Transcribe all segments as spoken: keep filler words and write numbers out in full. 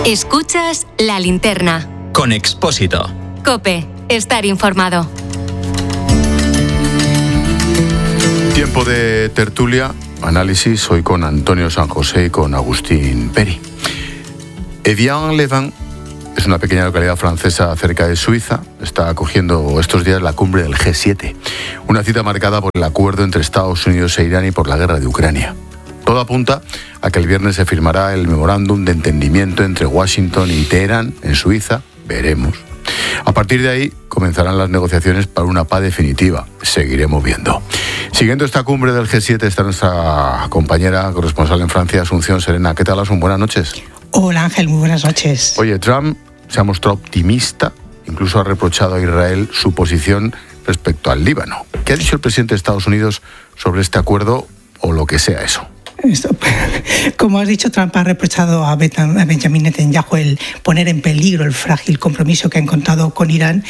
Escuchas La Linterna. Con Expósito. COPE. Estar informado. Tiempo de tertulia, análisis, hoy con Antonio San José y con Agustín Peri. Evian-les-Bains es una pequeña localidad francesa cerca de Suiza. Está acogiendo estos días la cumbre del G siete, una cita marcada por el acuerdo entre Estados Unidos e Irán y por la guerra de Ucrania. Todo apunta a que el viernes se firmará el memorándum de entendimiento entre Washington y Teherán en Suiza. Veremos. A partir de ahí comenzarán las negociaciones para una paz definitiva. Seguiremos viendo. Siguiendo esta cumbre del G siete está nuestra compañera corresponsal en Francia, Asunción Serena. ¿Qué tal, Asun? Buenas noches. Hola, Ángel. Muy buenas noches. Oye, Trump se ha mostrado optimista, incluso ha reprochado a Israel su posición respecto al Líbano. ¿Qué ha dicho el presidente de Estados Unidos sobre este acuerdo o lo que sea eso? Como has dicho, Trump ha reprochado a Benjamin Netanyahu el poner en peligro el frágil compromiso que ha encontrado con Irán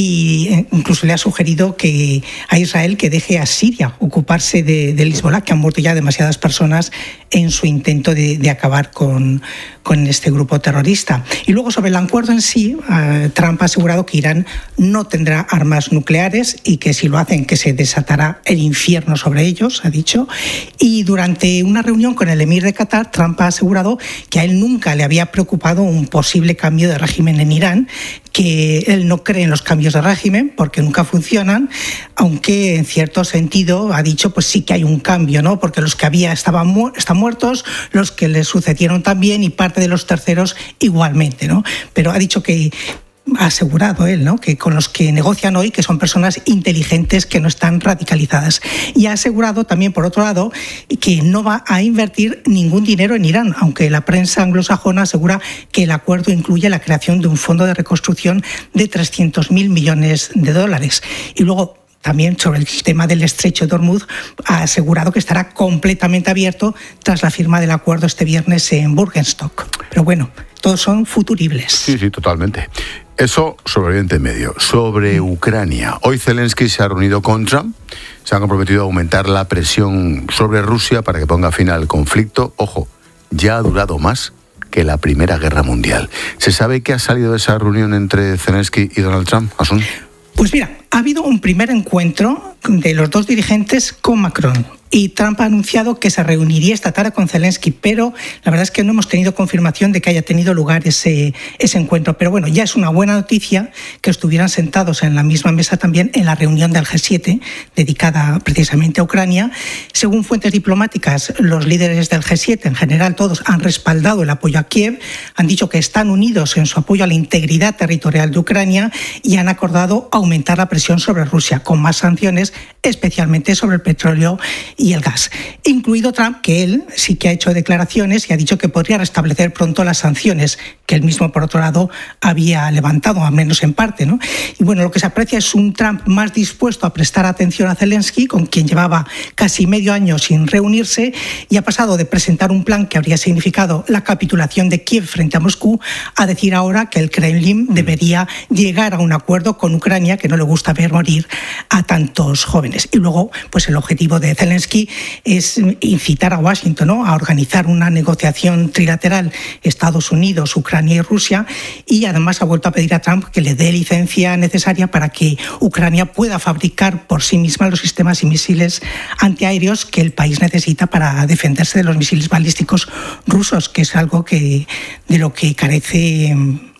e incluso le ha sugerido que a Israel que deje a Siria ocuparse de, de Hezbollah, que han muerto ya demasiadas personas en su intento de, de acabar con, con este grupo terrorista. Y luego sobre el acuerdo en sí, uh, Trump ha asegurado que Irán no tendrá armas nucleares y que si lo hacen que se desatará el infierno sobre ellos, ha dicho. Y durante una reunión con el emir de Qatar, Trump ha asegurado que a él nunca le había preocupado un posible cambio de régimen en Irán, que él no cree en los cambios de régimen porque nunca funcionan, aunque en cierto sentido ha dicho pues sí que hay un cambio, ¿no? Porque los que había estaban mu- están muertos, los que les sucedieron también y parte de los terceros igualmente, ¿no? Pero ha dicho que ha asegurado él, ¿no?, que con los que negocian hoy, que son personas inteligentes que no están radicalizadas. Y ha asegurado también, por otro lado, que no va a invertir ningún dinero en Irán, aunque la prensa anglosajona asegura que el acuerdo incluye la creación de un fondo de reconstrucción de trescientos mil millones de dólares. Y luego, también sobre el tema del estrecho de Hormuz, ha asegurado que estará completamente abierto tras la firma del acuerdo este viernes en Burgenstock. Pero bueno, todos son futuribles. Sí, sí, totalmente. Eso sobre Oriente Medio. Sobre Ucrania. Hoy Zelensky se ha reunido con Trump. Se han comprometido a aumentar la presión sobre Rusia para que ponga fin al conflicto. Ojo, ya ha durado más que la Primera Guerra Mundial. ¿Se sabe qué ha salido de esa reunión entre Zelensky y Donald Trump, Asun? Pues mira, ha habido un primer encuentro de los dos dirigentes con Macron. Y Trump ha anunciado que se reuniría esta tarde con Zelensky, pero la verdad es que no hemos tenido confirmación de que haya tenido lugar ese, ese encuentro. Pero bueno, ya es una buena noticia que estuvieran sentados en la misma mesa también en la reunión del G siete, dedicada precisamente a Ucrania. Según fuentes diplomáticas, los líderes del G siete, en general todos, han respaldado el apoyo a Kiev, han dicho que están unidos en su apoyo a la integridad territorial de Ucrania y han acordado aumentar la presión sobre Rusia con más sanciones, especialmente sobre el petróleo y el gas, incluido Trump, que él sí que ha hecho declaraciones y ha dicho que podría restablecer pronto las sanciones que él mismo, por otro lado, había levantado, al menos en parte, ¿no? Y bueno, lo que se aprecia es un Trump más dispuesto a prestar atención a Zelensky, con quien llevaba casi medio año sin reunirse, y ha pasado de presentar un plan que habría significado la capitulación de Kiev frente a Moscú a decir ahora que el Kremlin debería llegar a un acuerdo con Ucrania, que no le gusta ver morir a tantos jóvenes. Y luego, pues el objetivo de Zelensky es incitar a Washington, ¿no?, a organizar una negociación trilateral Estados Unidos, Ucrania y Rusia, y además ha vuelto a pedir a Trump que le dé licencia necesaria para que Ucrania pueda fabricar por sí misma los sistemas y misiles antiaéreos que el país necesita para defenderse de los misiles balísticos rusos, que es algo que de lo que carece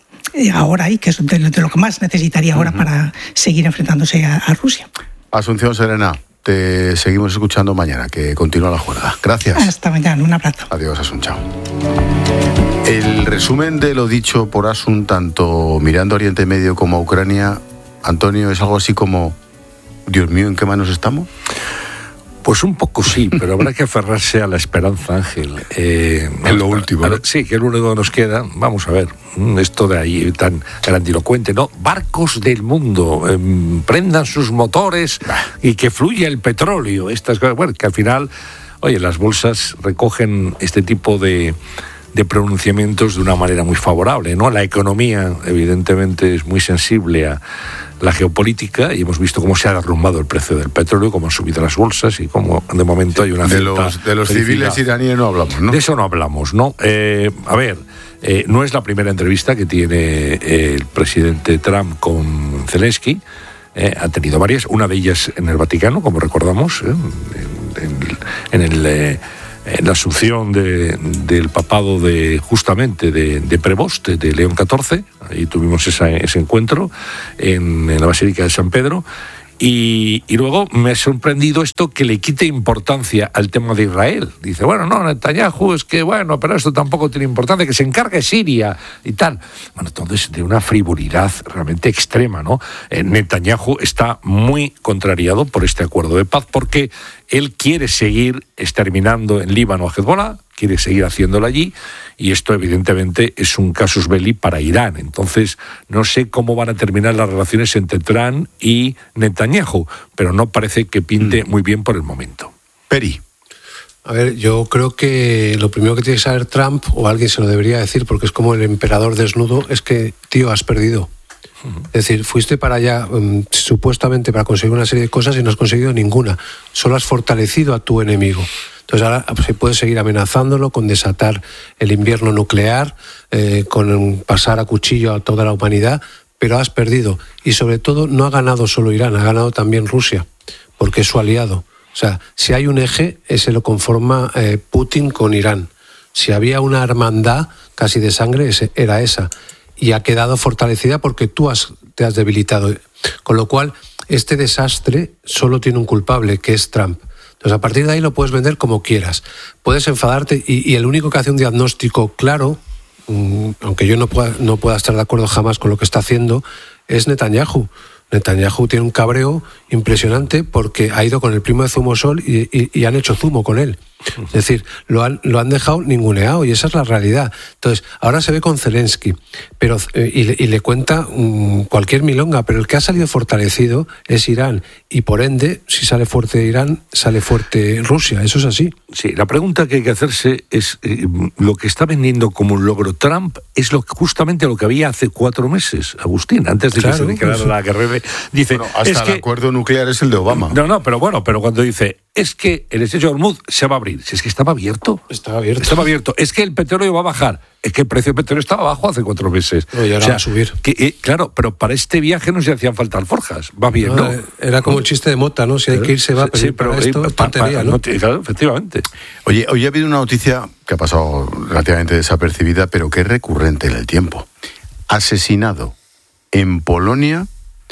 ahora y que es de lo que más necesitaría ahora uh-huh. para seguir enfrentándose a, a Rusia. Asunción Serena, te seguimos escuchando mañana, que continúa la jornada. Gracias. Hasta mañana, un abrazo. Adiós, Asun, chao. El resumen de lo dicho por Asun, tanto mirando a Oriente Medio como a Ucrania, Antonio, es algo así como: Dios mío, ¿en qué manos estamos? Pues un poco sí, pero habrá que aferrarse a la esperanza, Ángel. Eh, en lo último, ¿no? Sí, que es lo único que nos queda. Vamos a ver, esto de ahí tan grandilocuente, ¿no? Barcos del mundo, eh, prendan sus motores y que fluya el petróleo. Estas cosas, bueno, que al final, oye, las bolsas recogen este tipo de, de pronunciamientos de una manera muy favorable, ¿no? La economía, evidentemente, es muy sensible a la geopolítica y hemos visto cómo se ha derrumbado el precio del petróleo, cómo han subido las bolsas y cómo de momento hay una de cierta los de los felicidad. Civiles iraníes no hablamos, ¿no? De eso no hablamos, ¿no? Eh, a ver, Eh, no es la primera entrevista que tiene eh, el presidente Trump con Zelensky. Eh, ha tenido varias, una de ellas en el Vaticano, como recordamos, eh, en, en, en, el, eh, en la asunción de, del papado de justamente de, de Prevost, de León catorce. Ahí tuvimos esa, ese encuentro en, en la Basílica de San Pedro. Y, y luego me ha sorprendido esto que le quite importancia al tema de Israel. Dice, bueno, no, Netanyahu es que, bueno, pero esto tampoco tiene importancia, que se encargue Siria y tal. Bueno, entonces, de una frivolidad realmente extrema, ¿no? Eh, Netanyahu está muy contrariado por este acuerdo de paz porque él quiere seguir exterminando en Líbano a Hezbollah, quiere seguir haciéndolo allí, y esto evidentemente es un casus belli para Irán. Entonces, no sé cómo van a terminar las relaciones entre Trump y Netanyahu, pero no parece que pinte muy bien por el momento. Peri. A ver, yo creo que lo primero que tiene que saber Trump, o alguien se lo debería decir, porque es como el emperador desnudo, es que, tío, has perdido. Uh-huh. Es decir, fuiste para allá um, supuestamente para conseguir una serie de cosas y no has conseguido ninguna. Solo has fortalecido a tu enemigo. Entonces ahora se puede seguir amenazándolo con desatar el invierno nuclear, eh, con pasar a cuchillo a toda la humanidad, pero has perdido. Y sobre todo no ha ganado solo Irán, ha ganado también Rusia, porque es su aliado. O sea, si hay un eje, ese lo conforma eh, Putin con Irán. Si había una hermandad casi de sangre, ese, era esa. Y ha quedado fortalecida porque tú has, te has debilitado. Con lo cual, este desastre solo tiene un culpable, que es Trump. Entonces, a partir de ahí lo puedes vender como quieras. Puedes enfadarte y, y el único que hace un diagnóstico claro, mmm, aunque yo no pueda, no pueda estar de acuerdo jamás con lo que está haciendo, es Netanyahu. Netanyahu tiene un cabreo impresionante porque ha ido con el primo de Zumosol y, y, y han hecho zumo con él. Es decir, lo han, lo han dejado ninguneado y esa es la realidad. Entonces, ahora se ve con Zelensky pero, eh, y, le, y le cuenta um, cualquier milonga, pero el que ha salido fortalecido es Irán y por ende, si sale fuerte Irán, sale fuerte Rusia. Eso es así. Sí, la pregunta que hay que hacerse es eh, lo que está vendiendo como un logro Trump es lo, justamente lo que había hace cuatro meses, Agustín, antes de claro, que se declarara pues, la guerra. Dice, bueno, hasta es el que, acuerdo nuclear es el de Obama. No, no, pero bueno, pero cuando dice es que el estrecho de Hormuz se va a abrir, si es que estaba abierto. Estaba abierto. Estaba abierto. Es que el petróleo va a bajar. Es que el precio del petróleo estaba bajo hace cuatro meses. No, y ahora o sea, va a subir. Que, eh, claro, pero para este viaje no se hacían falta alforjas. Va bien, ¿no? ¿no? Era como el chiste de Mota, ¿no? Si hay que ir, se va, pero, sí, pero para esto es tontería, ¿no? Claro, efectivamente. Oye, hoy ha habido una noticia que ha pasado relativamente desapercibida, pero que es recurrente en el tiempo. Asesinado en Polonia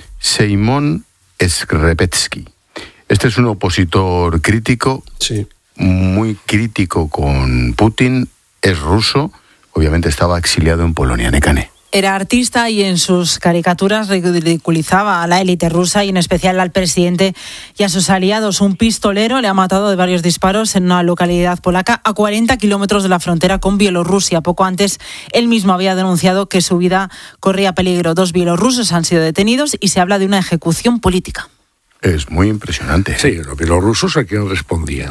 Szymon Skrzepecki. Este es un opositor crítico, sí. muy crítico con Putin, es ruso, obviamente estaba exiliado en Polonia. Nekane. Era artista y en sus caricaturas ridiculizaba a la élite rusa y en especial al presidente y a sus aliados. Un pistolero le ha matado de varios disparos en una localidad polaca a cuarenta kilómetros de la frontera con Bielorrusia. Poco antes, él mismo había denunciado que su vida corría peligro. Dos bielorrusos han sido detenidos y se habla de una ejecución política. Es muy impresionante. Sí, los bielorrusos a quién respondían.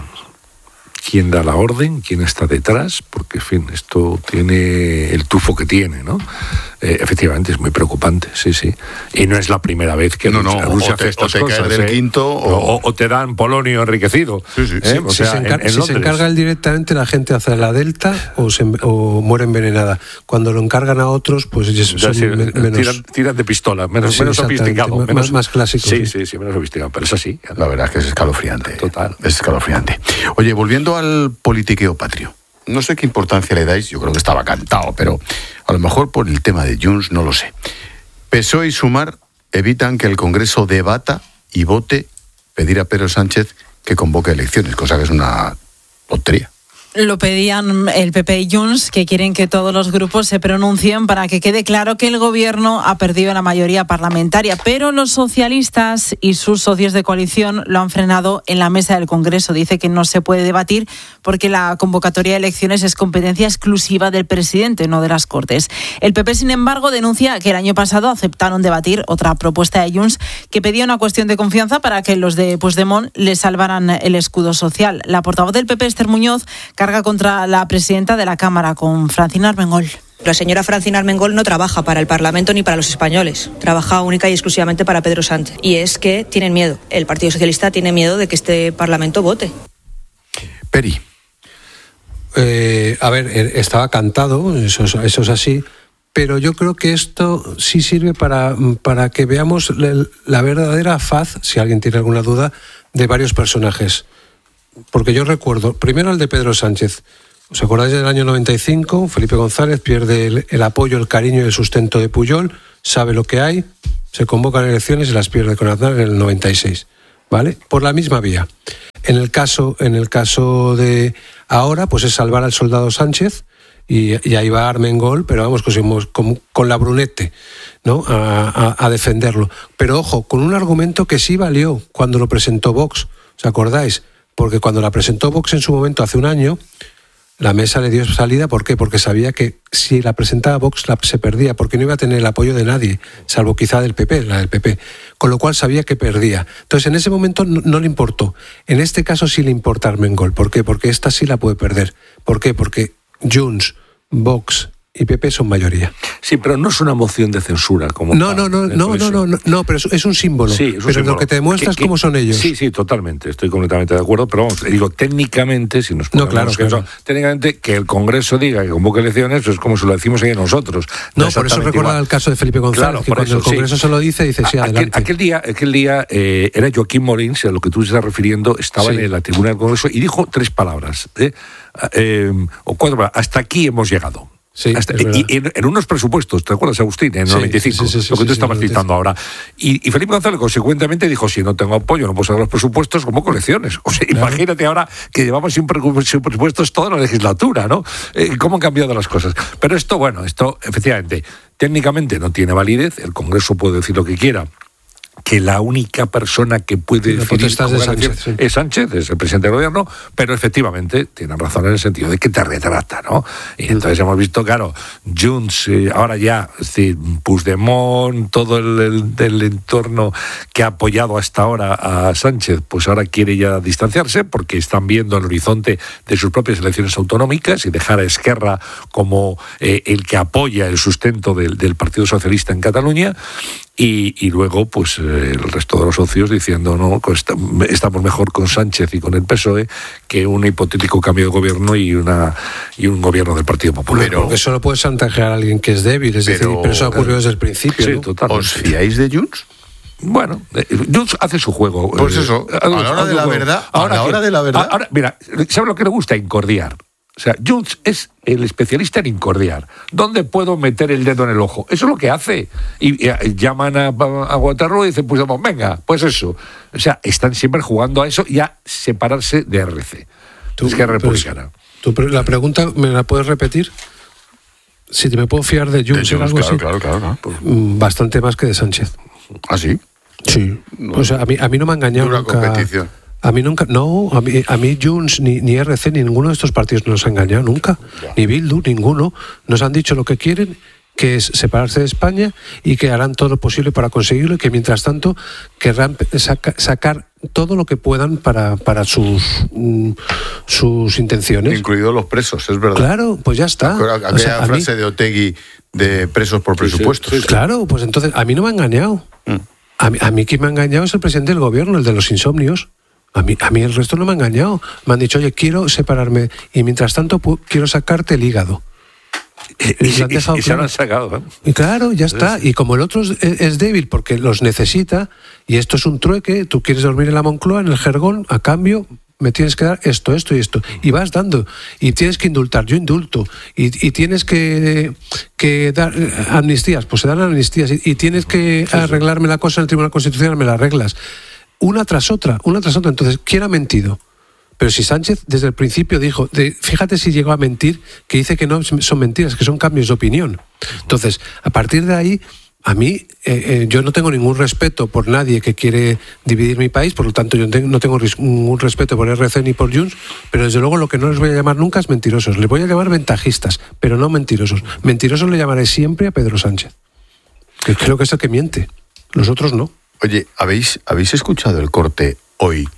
¿Quién da la orden? ¿Quién está detrás? Porque, en fin, esto tiene el tufo que tiene, ¿no? Eh, efectivamente, es muy preocupante, sí, sí. Y no es la primera vez que no, no, Rusia o te, hace estas o te cosas. Caes del ¿eh? quinto, o... O, o te dan polonio enriquecido. Sí, sí, ¿eh? sí. O si sea, se, encar- en, en si se encarga él directamente, la gente hace la delta o, se, o muere envenenada. Cuando lo encargan a otros, pues son ya, sí, menos... tiran, tiran de pistola, menos, sí, menos sofisticado. Más, menos, más clásico. Sí, sí, sí, sí, menos sofisticado, pero es así. La verdad es que es escalofriante. Total. Es escalofriante. Oye, volviendo al politiqueo patrio. No sé qué importancia le dais, yo creo que estaba cantado, pero a lo mejor por el tema de Junts, no lo sé. P S O E y Sumar evitan que el Congreso debata y vote pedir a Pedro Sánchez que convoque elecciones, cosa que es una tontería. Lo pedían el P P y Junts, que quieren que todos los grupos se pronuncien para que quede claro que el gobierno ha perdido la mayoría parlamentaria. Pero los socialistas y sus socios de coalición lo han frenado en la mesa del Congreso. Dice que no se puede debatir porque la convocatoria de elecciones es competencia exclusiva del presidente, no de las Cortes. El P P, sin embargo, denuncia que el año pasado aceptaron debatir otra propuesta de Junts que pedía una cuestión de confianza para que los de Puigdemont le salvaran el escudo social. La portavoz del P P, Esther Muñoz, carga contra la presidenta de la Cámara, con Francina Armengol. La señora Francina Armengol no trabaja para el Parlamento ni para los españoles. Trabaja única y exclusivamente para Pedro Sánchez. Y es que tienen miedo. El Partido Socialista tiene miedo de que este Parlamento vote. Peri. eh, a ver, estaba cantado, eso, eso es así, pero yo creo que esto sí sirve para, para que veamos la, la verdadera faz, si alguien tiene alguna duda, de varios personajes. Porque yo recuerdo, primero el de Pedro Sánchez. ¿Os acordáis del año noventa y cinco? Felipe González pierde el, el apoyo, el cariño y el sustento de Pujol, sabe lo que hay, se convocan elecciones y las pierde con Aznar en el noventa y seis. ¿Vale? Por la misma vía. En el caso, en el caso de ahora, pues es salvar al soldado Sánchez, y, y ahí va Armengol, pero vamos, con, con la Brunete, ¿no? A, a, a defenderlo. Pero ojo, con un argumento que sí valió cuando lo presentó Vox, ¿os acordáis? Porque cuando la presentó Vox en su momento, hace un año, la mesa le dio salida. ¿Por qué? Porque sabía que si la presentaba Vox la, se perdía, porque no iba a tener el apoyo de nadie, salvo quizá del P P, la del P P. Con lo cual sabía que perdía. Entonces, en ese momento no, no le importó. En este caso sí le importa Armengol. ¿Por qué? Porque esta sí la puede perder. ¿Por qué? Porque Junts, Vox y P P son mayoría. Sí, pero no es una moción de censura como no, no, no, no, no, no, no, no, pero es, es un símbolo. Sí, es un pero símbolo. Lo que te demuestra es cómo son ellos. Sí, sí, totalmente, estoy completamente de acuerdo, pero vamos, digo, técnicamente, si nos ponemos no, claro, que claro. Eso, técnicamente que el Congreso diga que convoque elecciones, eso es como si lo decimos ahí nosotros. No, no por eso recuerda el caso de Felipe González, claro, que cuando eso, el Congreso sí. se lo dice, dice sí, aquel, adelante. Aquel día, aquel día eh, era Joaquín Molins, a lo que tú estás refiriendo, estaba sí. en la tribuna del Congreso y dijo tres palabras, ¿eh? Eh, o cuatro palabras, hasta aquí hemos llegado. Sí, Hasta, y en, en unos presupuestos, ¿te acuerdas, Agustín? En el sí, noventa y cinco, sí, sí, sí, lo que tú sí, estabas sí, citando ahora. Y, y Felipe González, consecuentemente, dijo, si no tengo apoyo, no puedo sacar los presupuestos, como colecciones. O sea, claro. Imagínate ahora que llevamos sin presupuestos toda la legislatura, ¿no? Eh, ¿Cómo han cambiado las cosas? Pero esto, bueno, esto, efectivamente, técnicamente no tiene validez, el Congreso puede decir lo que quiera, que la única persona que puede decidir de Sánchez, sí. es Sánchez, es el presidente del gobierno, pero efectivamente tienen razón en el sentido de que te retrata, ¿no? Y entonces hemos visto, claro, Junts, eh, ahora ya, es decir, Puigdemont, todo el, el, el entorno que ha apoyado hasta ahora a Sánchez, pues ahora quiere ya distanciarse porque están viendo el horizonte de sus propias elecciones autonómicas y dejar a Esquerra como eh, el que apoya el sustento del, del Partido Socialista en Cataluña. Y, y luego, pues, eh, el resto de los socios diciendo, no, estamos mejor con Sánchez y con el P S O E que un hipotético cambio de gobierno y una y un gobierno del Partido Popular. Pero eso no puede chantajear a alguien que es débil, es pero, decir, pero eso ocurrió desde el principio. Sí, ¿no? totalmente. ¿Os fiáis de Junts? Bueno, eh, Junts hace su juego. Pues eso, a la hora de la verdad, a la hora de la verdad. Ahora, mira, ¿sabes lo que le gusta? Incordiar. O sea, Junts es el especialista en incordiar. ¿Dónde puedo meter el dedo en el ojo? Eso es lo que hace. Y, y, y llaman a, a Waterloo y dicen, pues venga, pues eso. O sea, están siempre jugando a eso y a separarse de R C. Tú, es que es republicana. Pues, tú, la pregunta, ¿me la puedes repetir? Si te me puedo fiar de Junts o algo claro, así. Claro, claro, claro. Pues, bastante más que de Sánchez. ¿Ah, sí? Sí. No, o sea, a mí, a mí no me ha engañado una nunca. competición. A mí nunca, no, a mí, a mí Junts, ni, ni R C, ni ninguno de estos partidos nos ha engañado nunca, ya. Ni Bildu, ninguno. Nos han dicho lo que quieren, que es separarse de España y que harán todo lo posible para conseguirlo y que mientras tanto querrán saca, sacar todo lo que puedan para, para sus, mm, sus intenciones. Incluidos los presos, es verdad. Claro, pues ya está. Aquella o sea, frase mí, de Otegi de presos por presupuestos. Sí, sí, sí. Claro, pues entonces a mí no me ha engañado. Mm. A mí, a mí quien me ha engañado es el presidente del gobierno, el de los insomnios. A mí, a mí el resto no me ha engañado. Me han dicho, oye, quiero separarme y mientras tanto pu- quiero sacarte el hígado. Y, y, y, y claro. Se lo han sacado. ¿eh? Y claro, ya está. Y como el otro es, es débil porque los necesita, y esto es un trueque, tú quieres dormir en la Moncloa, en el Jergón, a cambio me tienes que dar esto, esto y esto. Y vas dando. Y tienes que indultar, yo indulto. Y, y tienes que, que dar amnistías, pues se dan amnistías. Y, y tienes que arreglarme la cosa en el Tribunal Constitucional, me la arreglas. Una tras otra, una tras otra. Entonces, ¿quién ha mentido? Pero si Sánchez desde el principio dijo, de, fíjate si llegó a mentir, que dice que no son mentiras, que son cambios de opinión. Entonces, a partir de ahí, a mí, eh, eh, yo no tengo ningún respeto por nadie que quiere dividir mi país, por lo tanto yo no tengo ningún respeto por R C ni por Junts, pero desde luego lo que no les voy a llamar nunca es mentirosos. Les voy a llamar ventajistas, pero no mentirosos. Mentirosos le llamaré siempre a Pedro Sánchez, que creo que es el que miente. Los otros no. Oye, ¿habéis, ¿habéis escuchado el corte hoy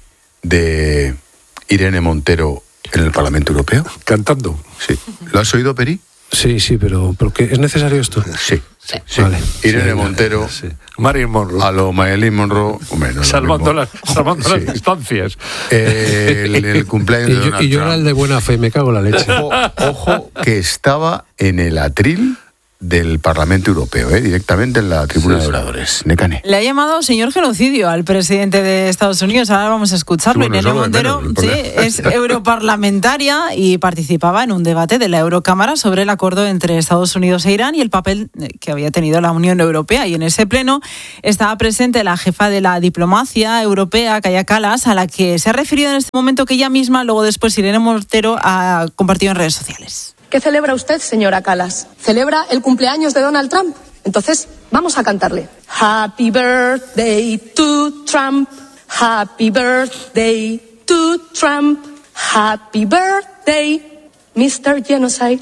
de Irene Montero en el Parlamento Europeo? Cantando. Sí. ¿Lo has oído, Peri? Sí, sí, pero, pero ¿qué? ¿Es necesario esto? Sí. Sí. Sí. Vale. Irene Sí, Montero, Sí. Marilyn Monroe. a lo Marilyn Monroe, hombre, no es lo salvando mismo. las, salvando Sí. las distancias. Eh, el, el cumpleaños Y de yo, Donald y yo era Trump. el de buena fe, me cago en la leche. Ojo, ojo, que estaba en el atril del Parlamento Europeo, ¿eh? Directamente en la tribuna Sí, de sí. oradores. Necane. Le ha llamado señor genocidio al presidente de Estados Unidos. Ahora vamos a escucharlo. Sí, bueno, Irene eso es Montero menos, el sí, problema. es europarlamentaria y participaba en un debate de la Eurocámara sobre el acuerdo entre Estados Unidos e Irán y el papel que había tenido la Unión Europea. Y en ese pleno estaba presente la jefa de la diplomacia europea, Kaja Kallas, a la que se ha referido en este momento que ella misma, luego después Irene Montero, ha compartido en redes sociales. ¿Qué celebra usted, señora Kallas? ¿Celebra el cumpleaños de Donald Trump? Entonces, vamos a cantarle. Happy birthday to Trump. Happy birthday to Trump. Happy birthday, mister Genocide.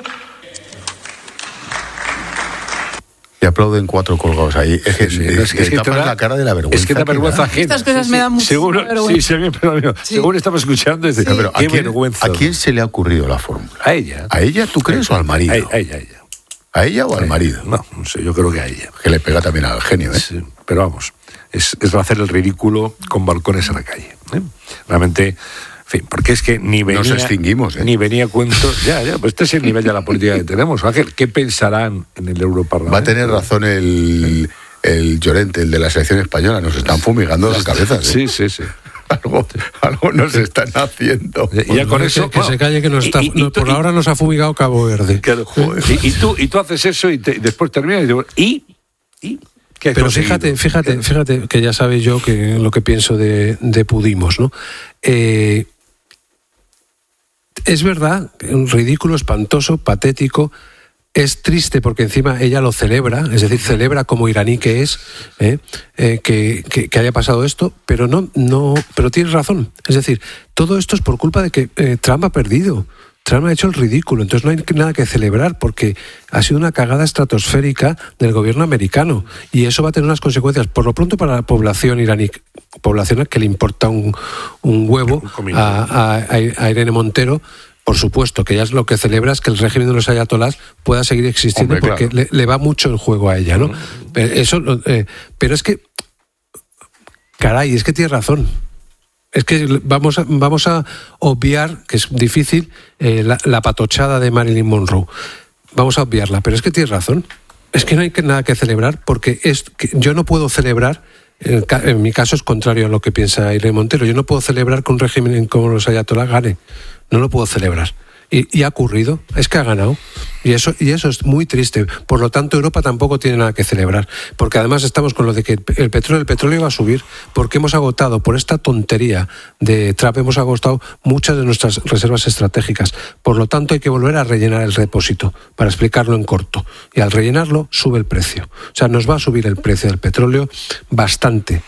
Y aplauden cuatro colgados ahí. Es que, Sí, sí, es es que- es que que tapas te da- la cara de la vergüenza. Es que da que vergüenza da. ajena. Estas cosas me dan muchísima Seguro, vergüenza. Sí, sí, a mí, pero, amigo, Sí. según estaba escuchando, dice, Pero, ¿a qué quién, vergüenza. ¿A quién se le ha ocurrido la fórmula? A ella. ¿A ella, tú crees, o al marido? A, a ella, a ella. ¿A ella o al marido? No, no sé, yo creo que a ella. Que le pega también al genio, ¿eh? Sí, pero vamos, es, es hacer el ridículo con balcones en la calle. ¿eh? Realmente, en fin, porque es que ni venía... Nos extinguimos, ¿eh? Ni venía cuentos... Ya, ya, pues este es el nivel de la política que tenemos. Ángel, ¿qué pensarán en el Europarlamento? Va a tener razón el, el Llorente, el de la selección española. Nos están fumigando las cabezas, ¿eh? Sí, sí, sí. Algo, algo nos están haciendo. Y ya con Que- eso... que bueno, se calle que nos y- está, y- y no, tú- por y- ahora nos ha fumigado Cabo Verde. Claro, y, y tú, y tú haces eso y, te- y después terminas y... digo, ¿Y? ¿Y? ¿Qué has Pero conseguido? fíjate, fíjate, fíjate que ya sabéis yo que lo que pienso de, de Pudimos, ¿no? Eh, es verdad, un ridículo, espantoso, patético. Es triste porque encima ella lo celebra, es decir, celebra como iraní que es, ¿eh? Eh, que, que- que haya pasado esto, pero no, no, pero tienes razón. Es decir, todo esto es por culpa de que eh, Trump ha perdido. Trump ha hecho el ridículo, entonces no hay nada que celebrar porque ha sido una cagada estratosférica del gobierno americano y eso va a tener unas consecuencias, por lo pronto para la población iraní, población a que le importa un, un huevo Un comino. a, a, a Irene Montero. Por supuesto, que ella es lo que celebra es que el régimen de los ayatolás pueda seguir existiendo. Hombre, porque claro. le, le va mucho el juego a ella, ¿no? Pero, eso, eh, pero es que, caray, es que tiene razón. Es que vamos a, vamos a obviar, que es difícil, eh, la, la patochada de Marilyn Monroe. Vamos a obviarla, pero es que tiene razón. Es que no hay que, nada que celebrar porque es que yo no puedo celebrar. En, ca- en mi caso es contrario a lo que piensa Irene Montero. Yo no puedo celebrar que un régimen como los ayatolás gane. No lo puedo celebrar. Y, y ha ocurrido, es que ha ganado. Y eso, y eso es muy triste. Por lo tanto, Europa tampoco tiene nada que celebrar. Porque además estamos con lo de que el, el petróleo, el petróleo va a subir porque hemos agotado, por esta tontería de Trump, hemos agotado muchas de nuestras reservas estratégicas. Por lo tanto, hay que volver a rellenar el depósito, para explicarlo en corto. Y al rellenarlo, sube el precio. O sea, nos va a subir el precio del petróleo bastante.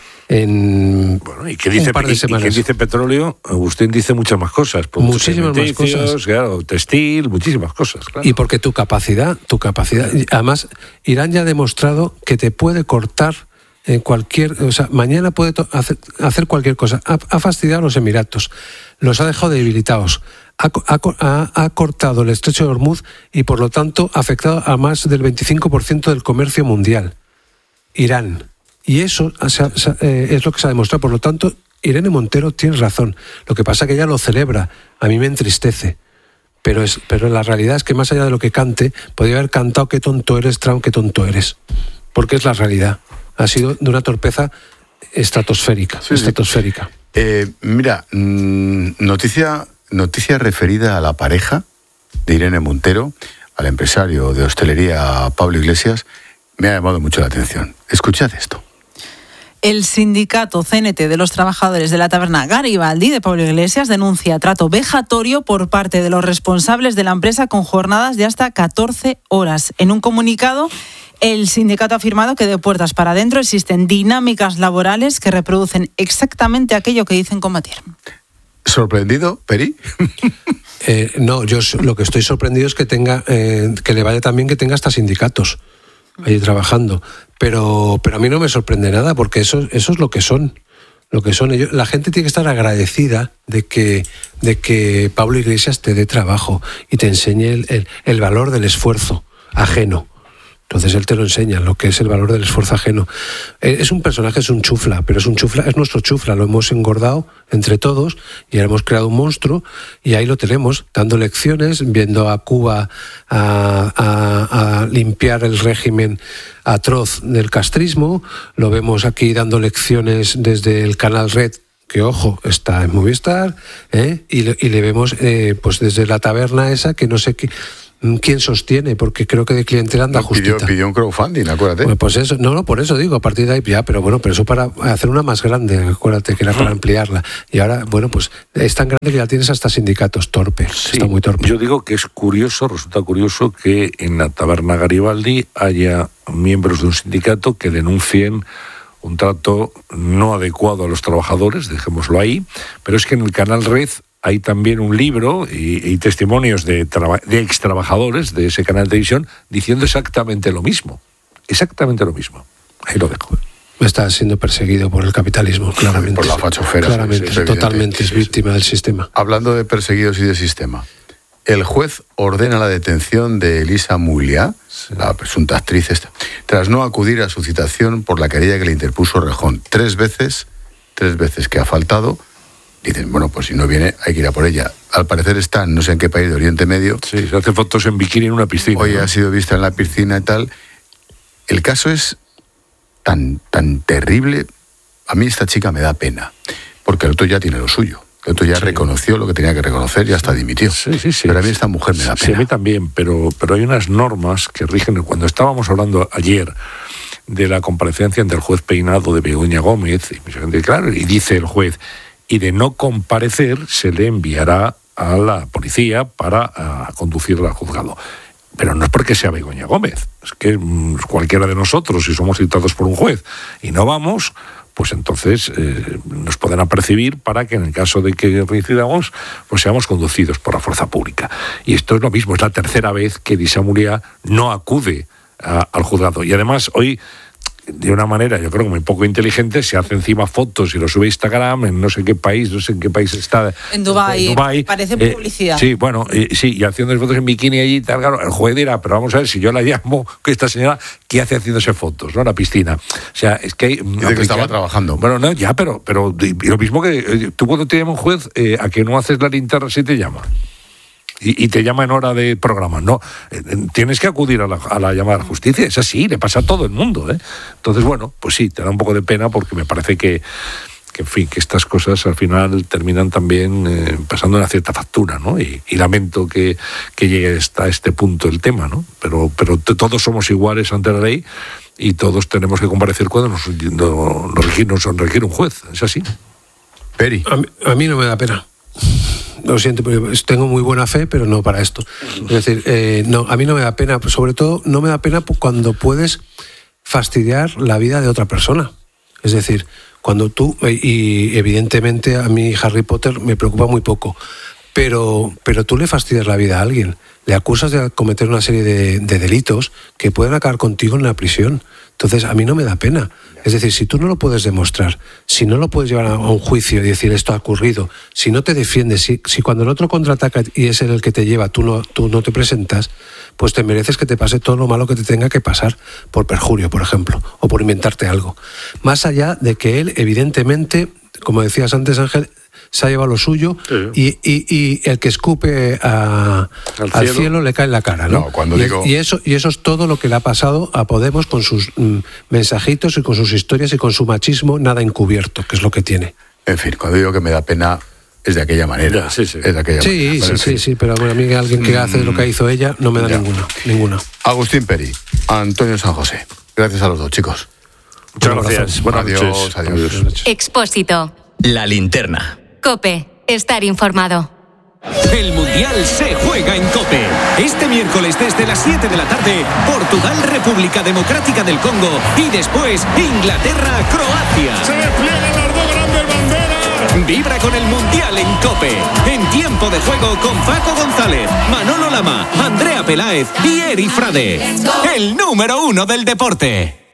En Bueno, ¿y qué dice, un par de y- y semanas. qué dice petróleo? Agustín dice muchas más cosas. productos Muchísimas más alimenticios, cosas. Claro, textil, muchísimas cosas. Claro. Y porque tu capacidad, tu capacidad. y Además, Irán ya ha demostrado que te puede cortar en cualquier. O sea, mañana puede to- hacer, hacer cualquier cosa. Ha, ha fastidiado a los Emiratos, los ha dejado debilitados, ha, co- ha co- ha- ha cortado el estrecho de Hormuz y, por lo tanto, ha afectado a más del veinticinco por ciento del comercio mundial. Irán. Y eso se ha- se ha- eh, es lo que se ha demostrado. Por lo tanto, Irene Montero tiene razón. Lo que pasa es que ella lo celebra. A mí me entristece. Pero, es, pero la realidad es que más allá de lo que cante, podría haber cantado qué tonto eres, Trump, qué tonto eres. Porque es la realidad. Ha sido de una torpeza estratosférica. Sí, sí. estratosférica. Eh, mira, mm, noticia, noticia referida a la pareja de Irene Montero, al empresario de hostelería Pablo Iglesias, me ha llamado mucho la atención. Escuchad esto. El sindicato C N T de los trabajadores de la taberna Garibaldi de Pablo Iglesias denuncia trato vejatorio por parte de los responsables de la empresa con jornadas de hasta catorce horas. En un comunicado, el sindicato ha afirmado que de puertas para adentro existen dinámicas laborales que reproducen exactamente aquello que dicen combatir. ¿Sorprendido, Peri? Eh, no, yo s- lo que estoy sorprendido es que tenga, eh, que le vaya también que tenga hasta sindicatos allí trabajando. Pero, pero a mí no me sorprende nada, porque eso, eso es lo que son. lo que son ellos. La gente tiene que estar agradecida de que, de que Pablo Iglesias te dé trabajo y te enseñe el, el, el valor del esfuerzo ajeno. Entonces él te lo enseña, lo que es el valor del esfuerzo ajeno. Es un personaje, es un chufla, pero es un chufla, es nuestro chufla, lo hemos engordado entre todos y ahora hemos creado un monstruo y ahí lo tenemos, dando lecciones, viendo a Cuba a, a, a limpiar el régimen atroz del castrismo, lo vemos aquí dando lecciones desde el canal Red, que ojo, está en Movistar, ¿eh? y, le, y le vemos eh, pues desde la taberna esa que no sé qué... ¿Quién sostiene? Porque creo que de clientela anda no, justita. Pidió, pidió un crowdfunding, acuérdate. Pues, pues eso, no, no, por eso digo, a partir de ahí ya, pero bueno, pero eso para hacer una más grande, acuérdate que era para ampliarla. Y ahora, bueno, pues es tan grande que ya tienes hasta sindicatos, torpe, sí, está muy torpe. Yo digo que es curioso, resulta curioso que en la taberna Garibaldi haya miembros de un sindicato que denuncien un trato no adecuado a los trabajadores, dejémoslo ahí, pero es que en el canal Red hay también un libro y, y testimonios de, traba, de ex trabajadores de ese canal de televisión diciendo exactamente lo mismo. Exactamente lo mismo. Ahí lo dejo. Está siendo perseguido por el capitalismo, claramente. Por la fachofera. Claramente, sí, sí, totalmente es víctima del sistema. Hablando de perseguidos y de sistema, el juez ordena la detención de Elisa Muglia, sí. la presunta actriz esta, tras no acudir a su citación por la querella que le interpuso Rejón. Tres veces, tres veces que ha faltado. Dicen, bueno, pues si no viene, hay que ir a por ella. Al parecer está, no sé en qué país de Oriente Medio. Sí, se hace fotos en bikini en una piscina. Hoy ¿no? ha sido vista en la piscina y tal. El caso es tan, tan terrible. A mí esta chica me da pena, porque el otro ya tiene lo suyo. El otro ya sí. reconoció lo que tenía que reconocer y hasta dimitió. Sí, sí, sí. Pero a mí esta mujer me da sí, pena. Sí, a mí también, pero, pero hay unas normas que rigen. Cuando estábamos hablando ayer de la comparecencia ante el juez Peinado de Begoña Gómez, y, claro, y dice el juez... y de no comparecer se le enviará a la policía para a, conducirla al juzgado. Pero no es porque sea Begoña Gómez, es que mmm, cualquiera de nosotros, si somos citados por un juez y no vamos, pues entonces eh, nos podrán apercibir para que en el caso de que reincidamos, pues seamos conducidos por la fuerza pública. Y esto es lo mismo, es la tercera vez que Elisa Muglia no acude a, al juzgado. Y además hoy... de una manera, yo creo que muy poco inteligente, se hace encima fotos y lo sube a Instagram en no sé qué país, no sé en qué país está. En Dubái, en Dubái. Parece eh, publicidad. Sí, bueno, eh, sí, y haciendo fotos en bikini allí y tal, claro, el juez dirá, pero vamos a ver, si yo la llamo, que esta señora, ¿qué hace haciéndose fotos, no? En la piscina. O sea, es que... Hay, Dice que estaba trabajando. Bueno, no, ya, pero, pero y lo mismo que eh, tú cuando te llama un juez, eh, ¿a que no haces la linterna si te llama? Y, y te llama en hora de programa, no, eh, tienes que acudir a la, a la llamada de justicia, es así, le pasa a todo el mundo, ¿eh? Entonces, bueno, pues sí, te da un poco de pena porque me parece que, que en fin, que estas cosas al final terminan también eh, pasando una cierta factura, ¿no? Y, y lamento que, que llegue hasta este punto el tema, ¿no? Pero, pero t- todos somos iguales ante la ley y todos tenemos que comparecer cuando nos, no, nos, requiere, nos requiere un juez, es así. Peri. A mí, a mí no me da pena. Lo siento, tengo muy buena fe, pero no para esto. Es decir, eh, no, a mí no me da pena, sobre todo no me da pena cuando puedes fastidiar la vida de otra persona. Es decir, cuando tú, y evidentemente a mí Harry Potter me preocupa muy poco, pero, pero tú le fastidias la vida a alguien, le acusas de cometer una serie de, de delitos que pueden acabar contigo en la prisión. Entonces, a mí no me da pena. Es decir, si tú no lo puedes demostrar, si no lo puedes llevar a un juicio y decir esto ha ocurrido, si no te defiendes, si, si cuando el otro contraataca y es él el que te lleva, tú no, tú no te presentas, pues te mereces que te pase todo lo malo que te tenga que pasar, por perjurio, por ejemplo, o por inventarte algo. Más allá de que él, evidentemente, como decías antes, Ángel, se ha llevado lo suyo, sí. y, y, y el que escupe a, al, al cielo. cielo le cae en la cara, ¿no? No, cuando y, digo... y, eso, y eso es todo lo que le ha pasado a Podemos con sus mm, mensajitos y con sus historias y con su machismo nada encubierto, que es lo que tiene. En fin, cuando digo que me da pena es de aquella manera. Ya, sí, sí. Es de aquella sí, manera. Sí, sí, sí, pero bueno, a mí alguien que hace lo que hizo ella no me da ya. ninguna, ninguna. Agustín Peri, Antonio San José. Gracias a los dos, chicos. Muchas gracias. Buenas noches. Adiós, adiós. Adiós. Adiós. Expósito. La linterna. COPE. Estar informado. El Mundial se juega en COPE. Este miércoles desde las siete de la tarde, Portugal, República Democrática del Congo y después Inglaterra, Croacia. Se despliegan las dos grandes banderas. Vibra con el Mundial en COPE. En tiempo de juego con Paco González, Manolo Lama, Andrea Peláez y Eri Frade. El número uno del deporte.